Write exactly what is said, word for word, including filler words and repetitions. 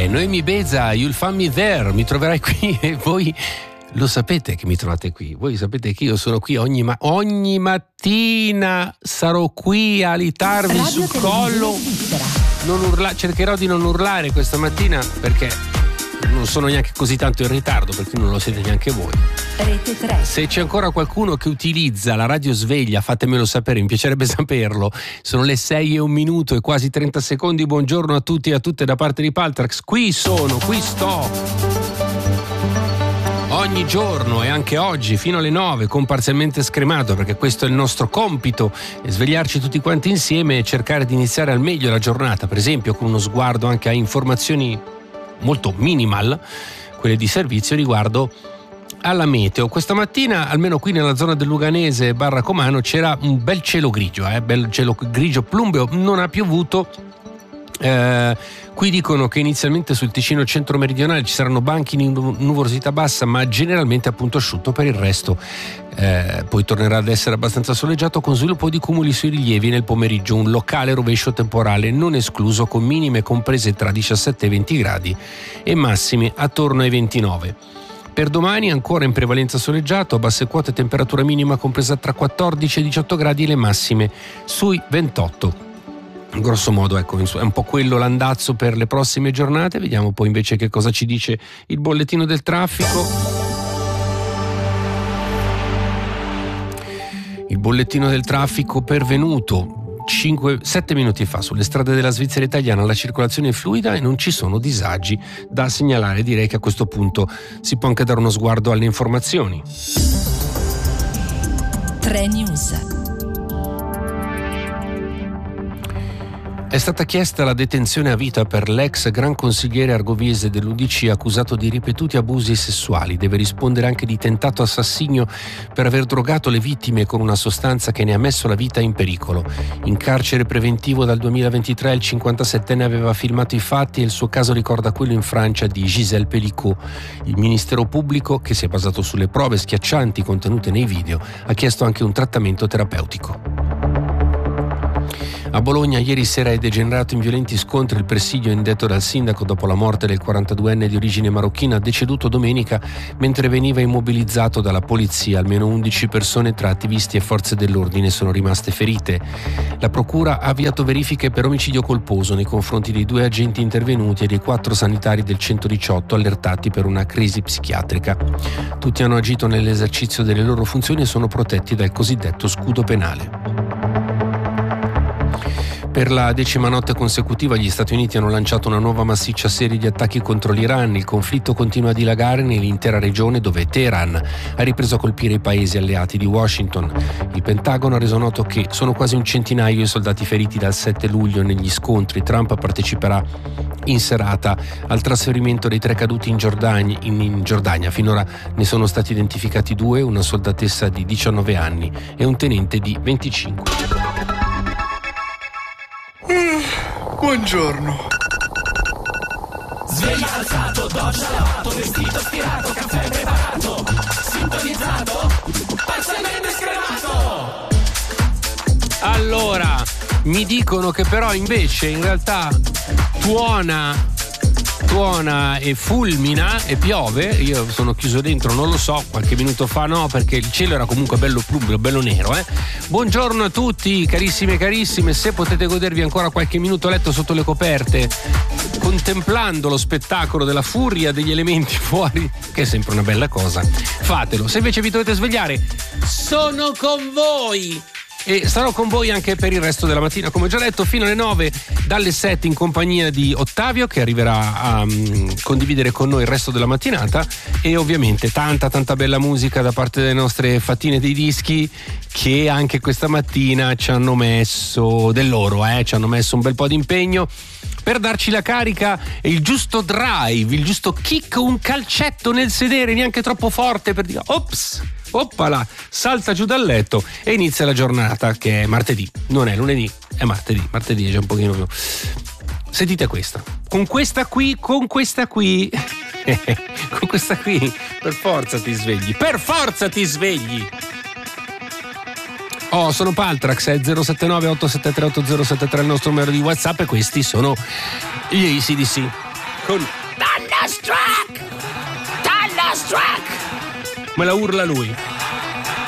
è Noemi Beza, You'll Find Me There, mi troverai qui e voi lo sapete che mi trovate qui, voi sapete che io sono qui ogni, ma- ogni mattina, sarò qui a alitarvi Radio sul collo, non urla- cercherò di non urlare questa mattina perché non sono neanche così tanto in ritardo, perché non lo siete neanche voi. Rete tre. Se c'è ancora qualcuno che utilizza la radio sveglia, fatemelo sapere, mi piacerebbe saperlo. Sono le sei e un minuto e quasi trenta secondi. Buongiorno a tutti e a tutte da parte di Paltrax. Qui sono, qui sto. Ogni giorno e anche oggi fino alle nove con Parzialmente Scremato, perché questo è il nostro compito, è svegliarci tutti quanti insieme e cercare di iniziare al meglio la giornata, per esempio con uno sguardo anche a informazioni molto minimal, quelle di servizio riguardo alla meteo. Questa mattina, almeno qui nella zona del Luganese barra Comano, c'era un bel cielo grigio, eh? bel cielo grigio plumbeo, non ha piovuto. Eh, qui dicono che inizialmente sul Ticino centro-meridionale ci saranno banchi di nuvolosità bassa, ma generalmente appunto asciutto. Per il resto eh, poi tornerà ad essere abbastanza soleggiato, con sviluppo di cumuli sui rilievi nel pomeriggio, un locale rovescio temporale non escluso, con minime comprese tra diciassette e venti gradi e massimi attorno ai ventinove. Per domani ancora in prevalenza soleggiato, a basse quote temperatura minima compresa tra quattordici e diciotto gradi e le massime sui ventotto. Grosso modo, ecco, è un po' quello l'andazzo per le prossime giornate. Vediamo poi invece che cosa ci dice il bollettino del traffico. Il bollettino del traffico pervenuto cinque sette minuti fa. Sulle strade della Svizzera italiana la circolazione è fluida e non ci sono disagi da segnalare. Direi che a questo punto si può anche dare uno sguardo alle informazioni. tre News. È stata chiesta la detenzione a vita per l'ex gran consigliere argoviese dell'U D C accusato di ripetuti abusi sessuali. Deve rispondere anche di tentato assassinio per aver drogato le vittime con una sostanza che ne ha messo la vita in pericolo. In carcere preventivo dal duemilaventitré il cinquantasettenne aveva filmato i fatti e il suo caso ricorda quello in Francia di Gisèle Pellicot. Il Ministero Pubblico, che si è basato sulle prove schiaccianti contenute nei video, ha chiesto anche un trattamento terapeutico. A Bologna ieri sera è degenerato in violenti scontri il presidio indetto dal sindaco dopo la morte del quarantaduenne di origine marocchina, deceduto domenica mentre veniva immobilizzato dalla polizia. Almeno undici persone tra attivisti e forze dell'ordine sono rimaste ferite. La procura ha avviato verifiche per omicidio colposo nei confronti dei due agenti intervenuti e dei quattro sanitari del centodiciotto allertati per una crisi psichiatrica. Tutti hanno agito nell'esercizio delle loro funzioni e sono protetti dal cosiddetto scudo penale. Per la decima notte consecutiva gli Stati Uniti hanno lanciato una nuova massiccia serie di attacchi contro l'Iran. Il conflitto continua a dilagare nell'intera regione, dove Teheran ha ripreso a colpire i paesi alleati di Washington. Il Pentagono ha reso noto che sono quasi un centinaio i soldati feriti dal sette luglio negli scontri. Trump parteciperà in serata al trasferimento dei tre caduti in Giordania. In, in Giordania. Finora ne sono stati identificati due, una soldatessa di diciannove anni e un tenente di venticinque. Buongiorno. Sveglia alzato, doccia lavato, vestito stirato, caffè preparato, sintonizzato, parzialmente scremato. Allora, mi dicono che però invece in realtà tuona tuona e fulmina e piove. Io sono chiuso dentro, non lo so, qualche minuto fa no, perché il cielo era comunque bello plumbeo, bello nero, eh. Buongiorno a tutti, carissime e carissime. Se potete godervi ancora qualche minuto a letto sotto le coperte, contemplando lo spettacolo della furia degli elementi fuori, che è sempre una bella cosa, fatelo. Se invece vi dovete svegliare, sono con voi e sarò con voi anche per il resto della mattina, come ho già detto, fino alle nove, dalle sette in compagnia di Ottavio, che arriverà a um, condividere con noi il resto della mattinata, e ovviamente tanta tanta bella musica da parte delle nostre fattine dei dischi, che anche questa mattina ci hanno messo del loro, eh, ci hanno messo un bel po' di impegno per darci la carica e il giusto drive, il giusto kick, un calcetto nel sedere neanche troppo forte per dire ops, oppala, salta giù dal letto e inizia la giornata, che è martedì, non è lunedì, è martedì, martedì è già un pochino più. Sentite questa, con questa qui, con questa qui, con questa qui, per forza ti svegli, per forza ti svegli. Oh, sono Paltrax, è zero sette nove otto sette tre otto zero sette tre il nostro numero di WhatsApp e questi sono gli A C D C. con Thunderstruck! Thunderstruck! Me la urla lui.